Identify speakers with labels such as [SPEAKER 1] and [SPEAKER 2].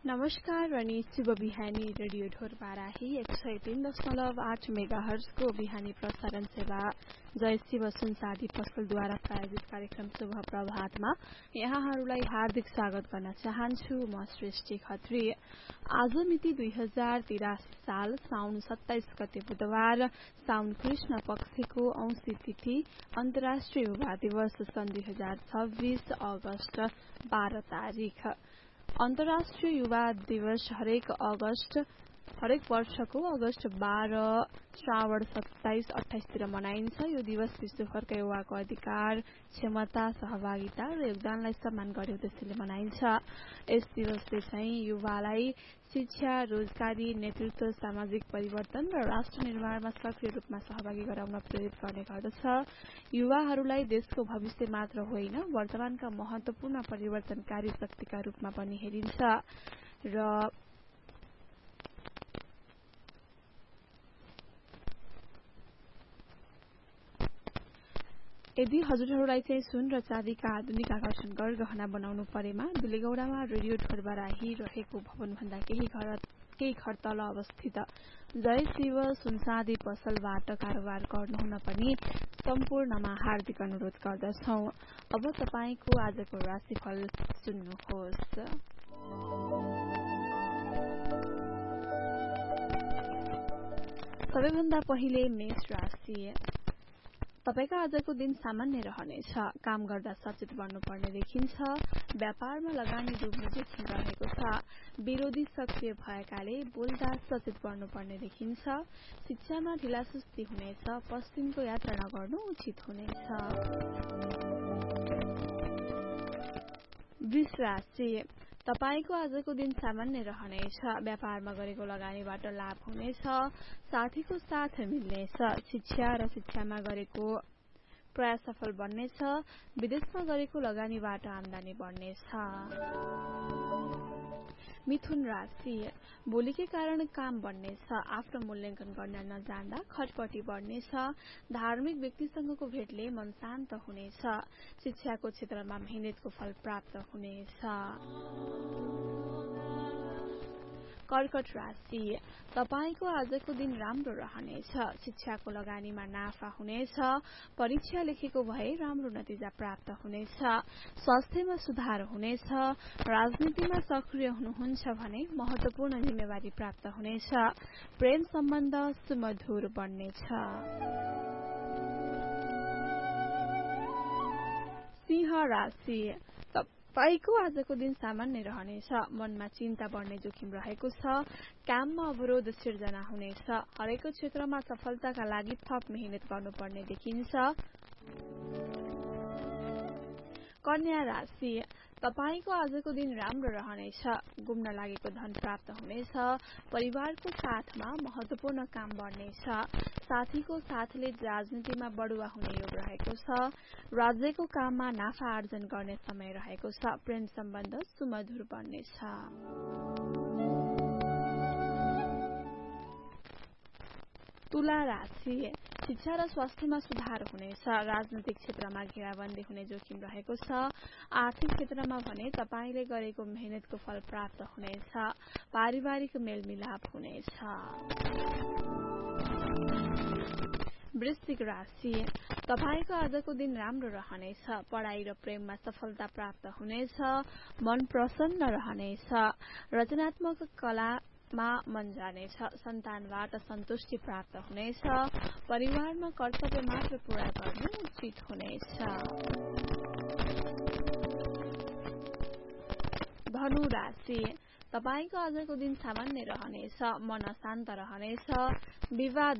[SPEAKER 1] नमस्कार अनि शुभ बिहानी रेडियो ढोरबाराही 103.8 मेगाहर्जको बिहानी प्रसारण सेवा जय शिव सुनसादी पसलद्वारा प्रायोजित कार्यक्रम शुभ प्रभातमा यहाँहरूलाई हार्दिक स्वागत गर्न चाहन्छु। म सृष्टि खत्री। आज मिति 2083 साल साउन 27 गते बुधबार साउन कृष्ण पक्षको औंसी तिथि अन्तर्राष्ट्रिय युवा दिवस सन् 2026 अगस्त 12 तारिख। अन्तर्राष्ट्रिय युवा दिवस हरेक वर्षको अगस्त 12 श्रावण 27-28 तिर मनाइन्छ। यो दिवस विश्वभरका युवाको अधिकार, क्षमता, सहभागिता र योगदानलाई सम्मान गर्ने उद्देश्यले मनाइन्छ। यस दिवसले चाहिँ युवालाई शिक्षा, रोजगारी, नेतृत्व, सामाजिक परिवर्तन र राष्ट्र निर्माणमा सक्रिय रूपमा सहभागी गराउन प्रेरित गर्ने गर्दछ। युवाहरूलाई देशको भविष्य मात्र होइन, वर्तमानका महत्वपूर्ण परिवर्तनकारी शक्तिका रूपमा पनि हेरिन्छ र यदि हजुरहरूलाई चाहिँ सुन र चाँदीका आधुनिक आकर्षण गहना बनाउनु परेमा दुलेगौडामा रेडियो ढोरबाराही रहेको भवनभन्दा केही घर तल अवस्थित जय शिव सुनसादी पसलबाट कारोबार गर्नुहुन पनि सम्पूर्णमा हार्दिक अनुरोध गर्दछौ। अब तपाईको आजको राशिफल सुन्नुहोस्। सबैभन्दा पहिले मेष राशि। तपाईका आजको दिन सामान्य रहनेछ। काम गर्दा सचेत बन्नुपर्ने देखिन्छ। व्यापारमा लगानी डुब्ने जोखिम रहेको छ। विरोधी सक्रिय भएकाले बोल्दा सचेत बन्नुपर्ने देखिन्छ। शिक्षामा ढिलासुस्ती हुनेछ। पश्चिमको यात्रा नगर्नु उचित हुनेछ। वृष राशि। तपाईको आजको दिन सामान्य रहनेछ। व्यापारमा गरेको लगानीबाट लाभ हुनेछ। साथीको साथ मिल्नेछ। शिक्षा र शिक्षामा गरेको प्रयास सफल बन्नेछ। विदेशमा गरेको लगानीबाट आमदानी बढ्नेछ। मिथुन राशि। बोलीकै कारण काम बन्नेछ। आफ्नो मूल्याङ्कन गर्न नजान्दा खटपटी बढ्नेछ। धार्मिक व्यक्तिसँगको भेटले मन शान्त हुनेछ। शिक्षाको क्षेत्रमा मेहनतको फल प्राप्त हुनेछ। कर्कट राशि। तपाईको आजको दिन राम्रो रहनेछ। शिक्षाको लगानीमा नाफा हुनेछ। परीक्षा लेखेको भए राम्रो नतिजा प्राप्त हुनेछ। स्वास्थ्यमा सुधार हुनेछ। राजनीतिमा सक्रिय हुनुहुन्छ भने महत्वपूर्ण जिम्मेवारी प्राप्त हुनेछ। प्रेम सम्बन्ध सुमधुर बन्नेछ। सिंह राशि। तपाईको आजको दिन सामान्य रहनेछ। मनमा चिन्ता बढ्ने जोखिम रहेको छ। काममा अवरोध सिर्जना हुनेछ। हरेक क्षेत्रमा सफलताका लागि थप मेहनत गर्नुपर्ने देखिन्छ। कन्या राशि। तपाईको आजको दिन राम्रो रहनेछ। गुम्न लागेको धन प्राप्त हुनेछ। परिवारको साथमा महत्वपूर्ण काम बढ्नेछ। साथीको साथले राजनीतिमा बढुवा हुने योग रहेको छ। राज्यको काममा नाफा आर्जन गर्ने समय रहेको छ। प्रेम सम्बन्ध सुमधुर बन्नेछ। तुला राशि। शिक्षा र स्वास्थ्यमा सुधार हुनेछ। राजनैतिक क्षेत्रमा घेराबन्दी हुने जोखिम रहेको छ। आर्थिक क्षेत्रमा भने तपाईले गरेको मेहनतको फल प्राप्त हुनेछ। पारिवारिक मेलमिलाप हुनेछ। वृश्चिक राशि। तपाईको आजको दिन राम्रो रहनेछ। पढाइ र प्रेममा सफलता प्राप्त हुनेछ। मन प्रसन्न रहनेछ। रचनात्मक कलामा मन जानेछ। सन्तानबाट सन्तुष्टि प्राप्त हुनेछ। परिवारमा कर्तव्य मात्र पूरा गर्नु उचित हुनेछ। धनु राशि। तपाईको आजको दिन सामान्य रहनेछ। मन अशान्त रहनेछ। विवाद